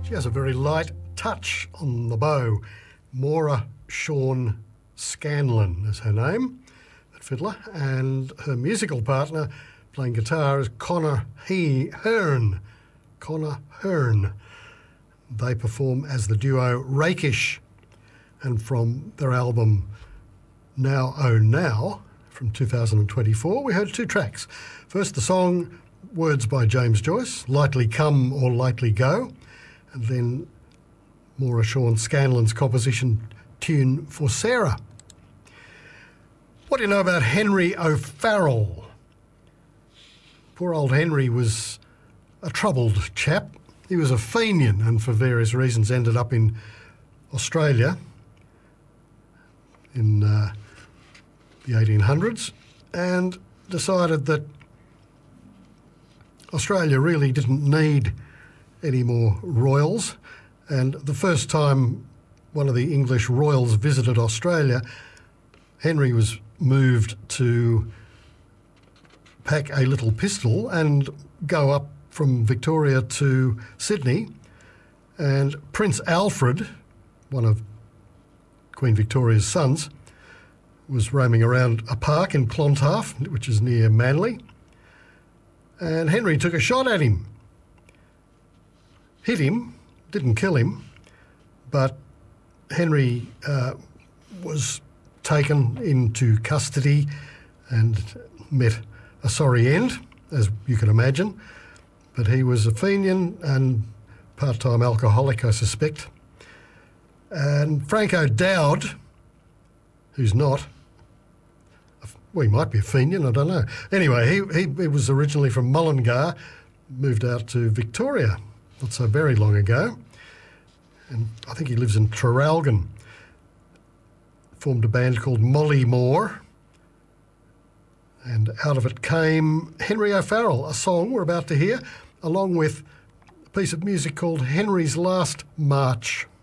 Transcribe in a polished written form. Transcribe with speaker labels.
Speaker 1: She has a very light touch on the bow. Maura Sean Scanlon is her name, that fiddler, and her musical partner playing guitar is Connor Hearn. Connor Hearn. They perform as the duo Rakish, and from their album Now Oh Now from 2024 we heard two tracks. First the song, words by James Joyce, Lightly Come or Lightly Go, and then Maura Sean Scanlon's composition, Tune for Sarah. What do you know about Henry O'Farrell? Poor old Henry was a troubled chap. He was a Fenian and for various reasons ended up in Australia in the 1800s and decided that Australia really didn't need any more royals. And the first time one of the English royals visited Australia, Henry was moved to pack a little pistol and go up from Victoria to Sydney. And Prince Alfred, one of Queen Victoria's sons, was roaming around a park in Clontarf, which is near Manly, and Henry took a shot at him. Hit him, didn't kill him, but Henry was taken into custody and met a sorry end, as you can imagine. But he was a Fenian and part-time alcoholic, I suspect. And Frank O'Dowd, who's not, well, he might be a Fenian, I don't know. Anyway, he was originally from Mullingar, moved out to Victoria not so very long ago, and I think he lives in Traralgon. Formed a band called Molly-More, and out of it came Henry O'Farrell, a song we're about to hear, along with a piece of music called Henry's Last March.